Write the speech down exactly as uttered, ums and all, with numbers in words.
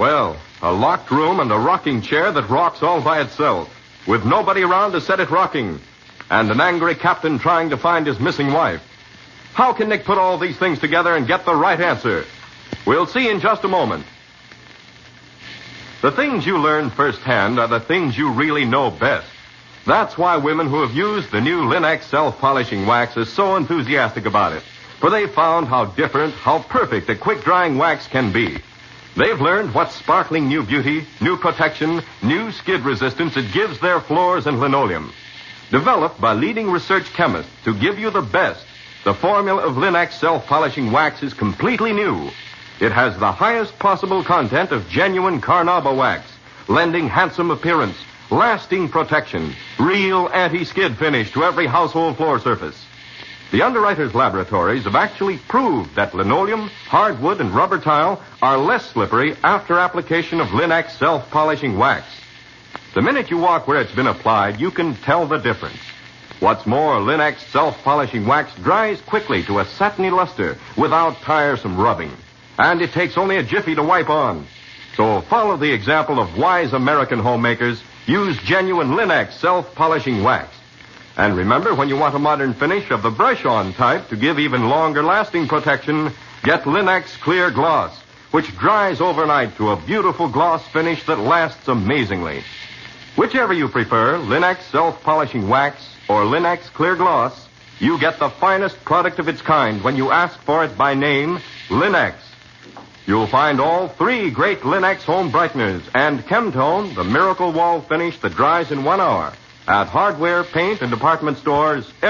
Well, a locked room and a rocking chair that rocks all by itself, with nobody around to set it rocking, and an angry captain trying to find his missing wife. How can Nick put all these things together and get the right answer? We'll see in just a moment. The things you learn firsthand are the things you really know best. That's why women who have used the new Lin-X self-polishing wax are so enthusiastic about it. For they've found how different, how perfect a quick-drying wax can be. They've learned what sparkling new beauty, new protection, new skid resistance it gives their floors and linoleum. Developed by leading research chemists to give you the best, the formula of Lin-X self-polishing wax is completely new. It has the highest possible content of genuine Carnauba wax, lending handsome appearance, lasting protection, real anti-skid finish to every household floor surface. The underwriters' laboratories have actually proved that linoleum, hardwood, and rubber tile are less slippery after application of Lin-X self-polishing wax. The minute you walk where it's been applied, you can tell the difference. What's more, Lin-X self-polishing wax dries quickly to a satiny luster without tiresome rubbing. And it takes only a jiffy to wipe on. So follow the example of wise American homemakers. Use genuine Lin-X self-polishing wax. And remember, when you want a modern finish of the brush-on type to give even longer-lasting protection, get Lin-X Clear Gloss, which dries overnight to a beautiful gloss finish that lasts amazingly. Whichever you prefer, Lin-X self-polishing wax or Lin-X Clear Gloss, you get the finest product of its kind when you ask for it by name, Lin-X. You'll find all three great Lin-X home brighteners and Chemtone, the miracle wall finish that dries in one hour, at hardware, paint, and department stores